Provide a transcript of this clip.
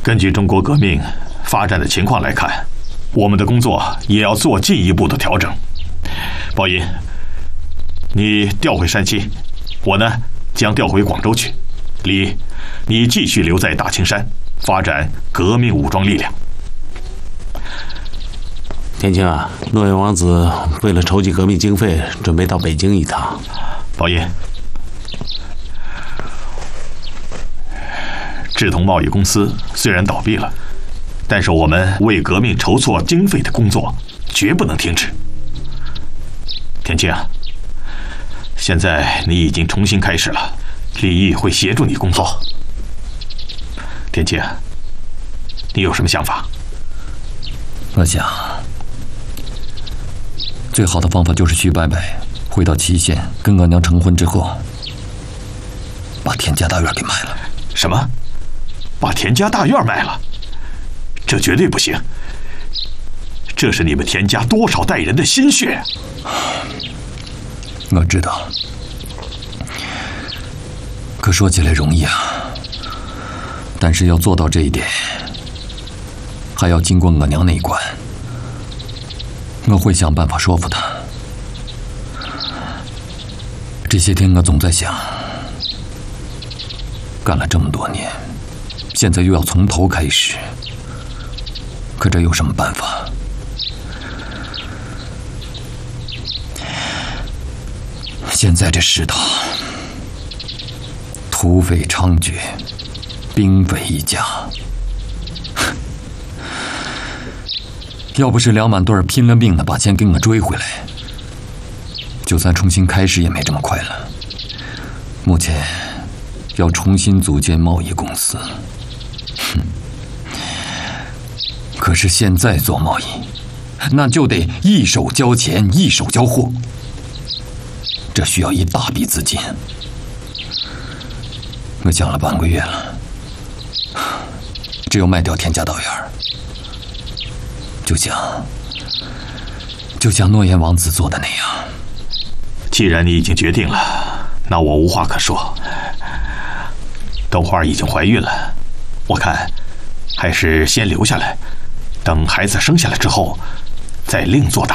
根据中国革命发展的情况来看，我们的工作也要做进一步的调整。宝银，你调回山西，我呢将调回广州去。李，你继续留在大青山，发展革命武装力量。 天青啊，诺言王子为了筹集革命经费，准备到北京一趟。 宝银，志同贸易公司虽然倒闭了，但是我们为革命筹措经费的工作绝不能停止。天青啊，现在你已经重新开始了，李毅会协助你工作。天青，你有什么想法？ 我想，最好的方法就是徐伯伯回到祁县跟额娘成婚之后，把田家大院给卖了。 什么？把田家大院卖了？这绝对不行！这是你们田家多少代人的心血。 我知道，可说起来容易啊，但是要做到这一点，还要经过额娘那一关。我会想办法说服她。这些天我总在想，干了这么多年，现在又要从头开始，可这有什么办法？现在这世道，土匪猖獗，兵匪一家。要不是梁满顿拼了命的把钱给我追回来，就算重新开始也没这么快了。目前要重新组建贸易公司，可是现在做贸易，那就得一手交钱，一手交货，这需要一大笔资金。我想了半个月了，只有卖掉田家大院，就像诺言王子做的那样。 既然你已经决定了，那我无话可说。豆花已经怀孕了，我看还是先留下来，等孩子生下来之后，再另做打